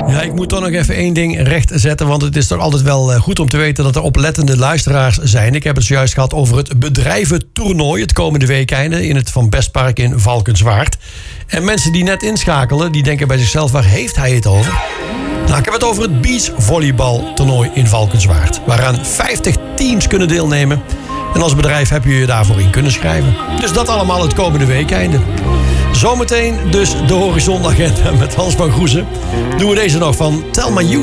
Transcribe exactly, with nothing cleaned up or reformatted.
Ja, ik moet toch nog even één ding recht zetten. Want het is toch altijd wel goed om te weten dat er oplettende luisteraars zijn. Ik heb het zojuist gehad over het bedrijventoernooi het komende weekeinde in het Van Bestpark in Valkenswaard. En mensen die net inschakelen, die denken bij zichzelf, waar heeft hij het over? Nou, ik heb het over het beachvolleybaltoernooi in Valkenswaard. Waaraan vijftig teams kunnen deelnemen. En als bedrijf heb je je daarvoor in kunnen schrijven. Dus dat allemaal het komende weekeinde. Zometeen dus de horizonagenda met Hans van Goesen. Doen we deze nog van Thelma You.